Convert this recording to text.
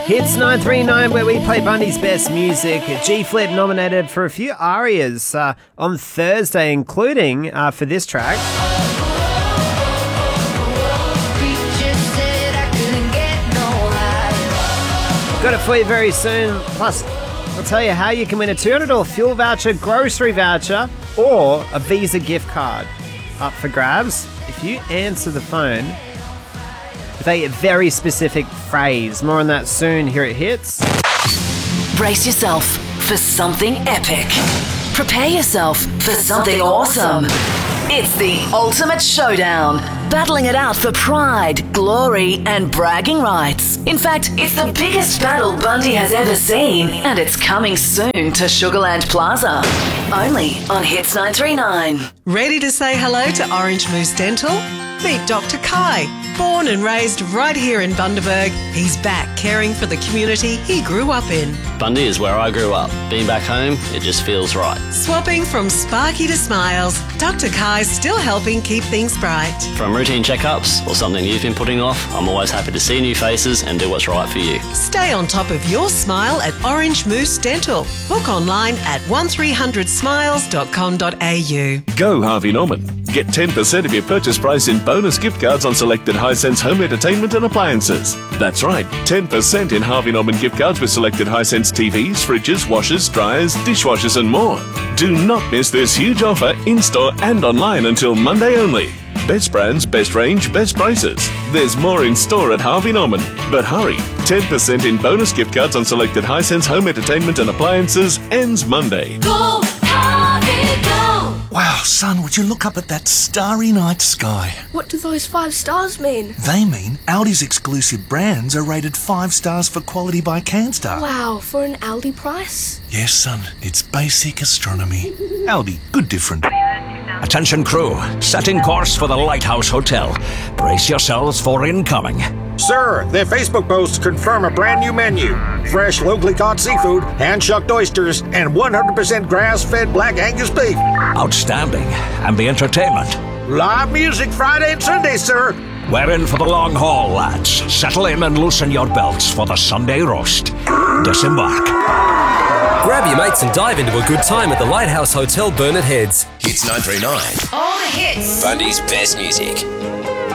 Hits 939, where we play Bundy's best music. G-Flip nominated for a few arias on Thursday, including for this track. Got it for you very soon. Plus, I'll tell you how you can win a $200 fuel voucher, grocery voucher, or a Visa gift card up for grabs if you answer the phone with a very specific phrase. More on that soon here at Hits. Brace yourself for something epic. Prepare yourself for something awesome. It's the ultimate showdown, battling it out for pride, glory, and bragging rights. In fact, it's the biggest battle Bundy has ever seen, and it's coming soon to Sugarland Plaza. Only on Hits 939. Ready to say hello to Orange Moose Dental? Meet Dr. Kai. Born and raised right here in Bundaberg, he's back caring for the community he grew up in. Bundy is where I grew up. Being back home, it just feels right. Swapping from sparky to smiles, Dr. Kai's still helping keep things bright. From routine checkups or something you've been putting off, I'm always happy to see new faces and do what's right for you. Stay on top of your smile at Orange Moose Dental. Book online at 1300smiles.com.au. Go Harvey Norman. Get 10% of your purchase price in bonus gift cards on selected Hisense home entertainment and appliances. That's right, 10% in Harvey Norman gift cards with selected Hisense TVs, fridges, washers, dryers, dishwashers and more. Do not miss this huge offer in-store and online until Monday only. Best brands, best range, best prices. There's more in store at Harvey Norman. But hurry, 10% in bonus gift cards on selected Hisense home entertainment and appliances ends Monday. Go, Harvey, go! Wow, son, would you look up at that starry night sky? What do those 5 stars mean? They mean Aldi's exclusive brands are rated 5 stars for quality by CanStar. Wow, for an Aldi price? Yes, son, it's basic astronomy. Aldi, good different. Attention crew, setting course for the Lighthouse Hotel. Brace yourselves for incoming. Sir, their Facebook posts confirm a brand new menu. Fresh, locally caught seafood, hand-shucked oysters, and 100% grass-fed Black Angus beef. Outstanding. And the entertainment? Live music Friday and Sunday, sir. We're in for the long haul, lads. Settle in and loosen your belts for the Sunday roast. Disembark. Grab your mates and dive into a good time at the Lighthouse Hotel, Burnett Heads. Hits 939. All the hits. Bundy's best music.